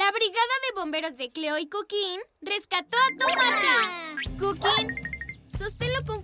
La brigada de bomberos de Cleo y Cookin rescató a Tomate. Cookin, sosténlo con